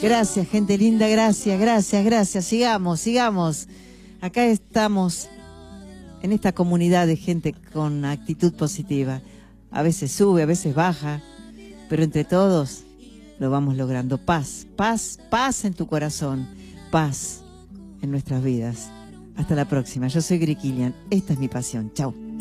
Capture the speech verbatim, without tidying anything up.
Gracias, gente linda, gracias, gracias, gracias. Sigamos, sigamos. Acá estamos en esta comunidad de gente con actitud positiva. A veces sube, a veces baja, pero entre todos lo vamos logrando. Paz, paz, paz en tu corazón, paz en nuestras vidas. Hasta la próxima. Yo soy Gry Kilian. Esta es mi pasión. Chau.